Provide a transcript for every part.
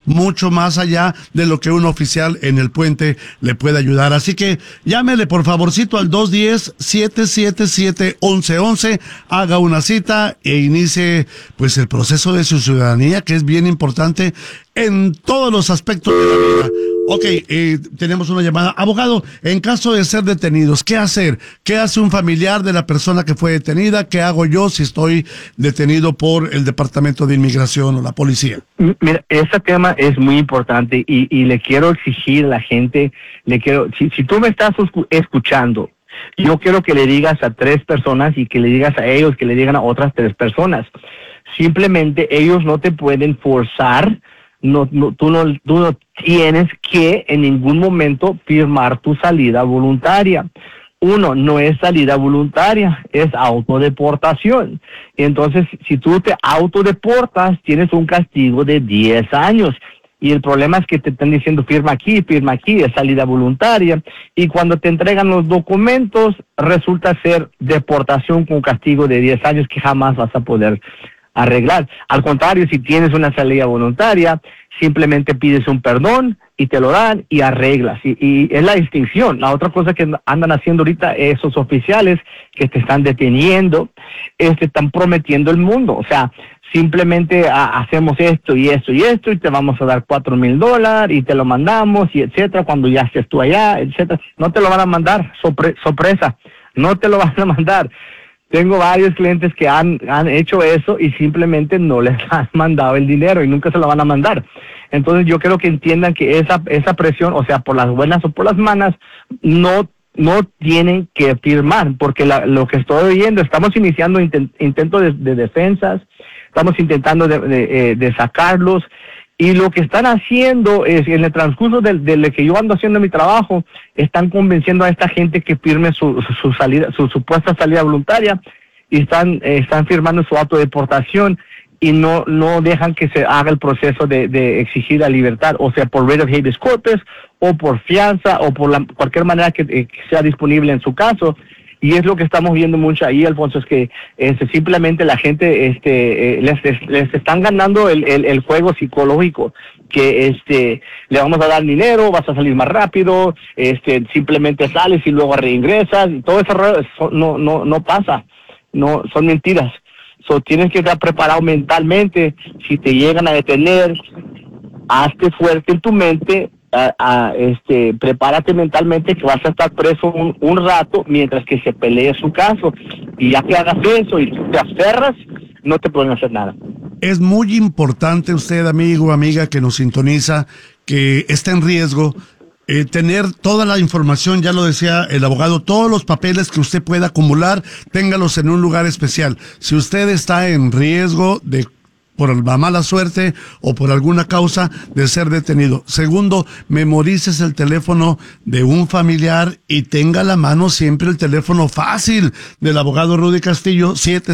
mucho más allá de lo que un oficial en el puente le puede ayudar. Así que llámele por favorcito al 210-777-1111, haga una cita e inicie pues el proceso de su ciudadanía, que es bien importante en todos los aspectos de la vida. Ok, tenemos una llamada. Abogado, en caso de ser detenidos, ¿qué hacer? ¿Qué hace un familiar de la persona que fue detenida? ¿Qué hago yo si estoy detenido por el Departamento de Inmigración o la policía? Mira, este tema es muy importante y le quiero exigir a la gente, si tú me estás escuchando, yo quiero que le digas a 3 personas y que le digas a ellos, que le digan a otras 3 personas. Simplemente ellos no te pueden forzar. Tú no tienes que en ningún momento firmar tu salida voluntaria. No es salida voluntaria, es autodeportación. Entonces, si tú te autodeportas, tienes un castigo de 10 años. Y el problema es que te están diciendo firma aquí, es salida voluntaria. Y cuando te entregan los documentos, resulta ser deportación con castigo de 10 años que jamás vas a poder arreglar. Al contrario, si tienes una salida voluntaria, simplemente pides un perdón y te lo dan y arreglas. Y es la distinción. La otra cosa que andan haciendo ahorita esos oficiales que te están deteniendo, están prometiendo el mundo. O sea, simplemente hacemos esto y esto y esto y te vamos a dar $4,000 y te lo mandamos y etcétera, cuando ya estés tú allá, etcétera. No te lo van a mandar, sorpresa, no te lo van a mandar. Tengo varios clientes que han hecho eso y simplemente no les han mandado el dinero y nunca se lo van a mandar. Entonces yo quiero que entiendan que esa presión, o sea, por las buenas o por las malas, no tienen que firmar, porque lo que estoy oyendo, estamos iniciando intentos de defensas, estamos intentando de sacarlos. Y lo que están haciendo es, en el transcurso de que yo ando haciendo mi trabajo, están convenciendo a esta gente que firme su supuesta salida voluntaria y están firmando su autodeportación y no dejan que se haga el proceso de exigir la libertad, o sea, por writ of habeas corpus o por fianza o por cualquier manera que sea disponible en su caso. Y es lo que estamos viendo mucho ahí, Alfonso, es que simplemente la gente les están ganando el juego psicológico, que le vamos a dar dinero, vas a salir más rápido, simplemente sales y luego reingresas, y todo eso no pasa, no son mentiras. Tienes que estar preparado mentalmente. Si te llegan a detener, hazte fuerte en tu mente. Prepárate mentalmente que vas a estar preso un rato mientras que se pelee su caso, y ya que hagas eso y te aferras, no te pueden hacer nada. Es muy importante, usted, amigo, amiga que nos sintoniza, que está en riesgo, tener toda la información, ya lo decía el abogado, todos los papeles que usted pueda acumular, téngalos en un lugar especial. Si usted está en riesgo de por la mala suerte o por alguna causa de ser detenido. Segundo, memorices el teléfono de un familiar y tenga a la mano siempre el teléfono fácil del abogado Rudy Castillo,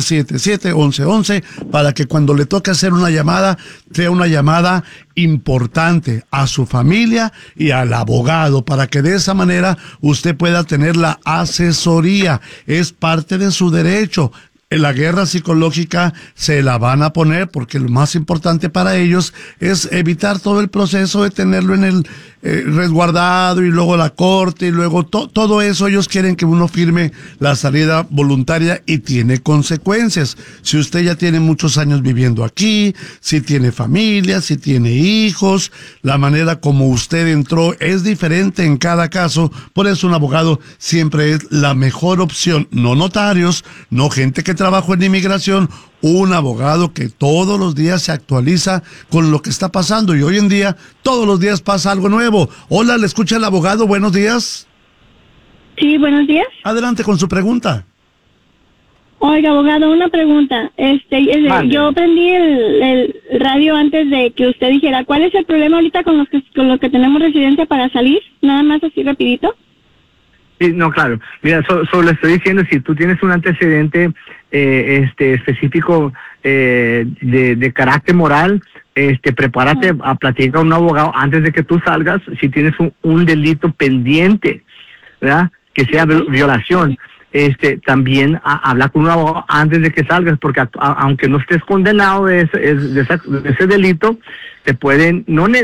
777-1111, para que cuando le toque hacer una llamada, sea una llamada importante a su familia y al abogado, para que de esa manera usted pueda tener la asesoría. Es parte de su derecho. En la guerra psicológica se la van a poner porque lo más importante para ellos es evitar todo el proceso de tenerlo en el resguardado y luego la corte y luego todo eso. Ellos quieren que uno firme la salida voluntaria y tiene consecuencias. Si usted ya tiene muchos años viviendo aquí, si tiene familia, si tiene hijos, la manera como usted entró es diferente en cada caso. Por eso un abogado siempre es la mejor opción. No notarios, no gente que trabaja en inmigración, un abogado que todos los días se actualiza con lo que está pasando, y hoy en día todos los días pasa algo nuevo. Hola, le escucha el abogado, buenos días. Sí, buenos días. Adelante con su pregunta. Oiga, abogado, una pregunta. Yo prendí el radio antes de que usted dijera, ¿cuál es el problema ahorita con los que tenemos residencia para salir? Nada más así rapidito. Sí, no, claro. Mira, le estoy diciendo, si tú tienes un antecedente específico de carácter moral, prepárate a platicar con un abogado antes de que tú salgas. Si tienes un delito pendiente, ¿verdad?, que sea violación, también habla con un abogado antes de que salgas, porque aunque no estés condenado de ese delito, te pueden no